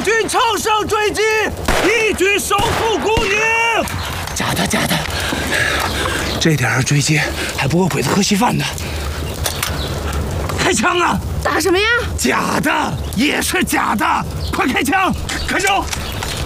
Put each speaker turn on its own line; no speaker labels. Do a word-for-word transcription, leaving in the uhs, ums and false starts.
军乘胜追击，一举收复孤宁。假的，假的，这点儿追击还不够鬼子喝稀饭呢。开枪啊！
打什么呀？
假的，也是假的，快开枪！
开枪！